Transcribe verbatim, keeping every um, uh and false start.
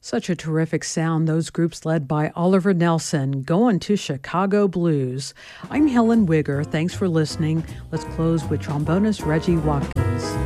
Such a terrific sound, those groups led by Oliver Nelson, going to Chicago Blues. I'm Helen Wigger. Thanks for listening. Let's close with trombonist Reggie Watkins.